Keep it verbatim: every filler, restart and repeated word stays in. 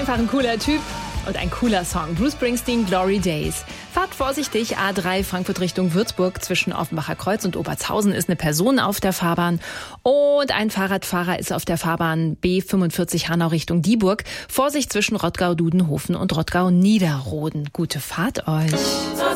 einfach ein cooler Typ und ein cooler Song. Bruce Springsteen, Glory Days. Fahrt vorsichtig, A drei Frankfurt Richtung Würzburg. Zwischen Offenbacher Kreuz und Obertshausen ist eine Person auf der Fahrbahn. Und ein Fahrradfahrer ist auf der Fahrbahn B fünfundvierzig Hanau Richtung Dieburg. Vorsicht zwischen Rottgau-Dudenhofen und Rottgau-Niederroden. Gute Fahrt euch.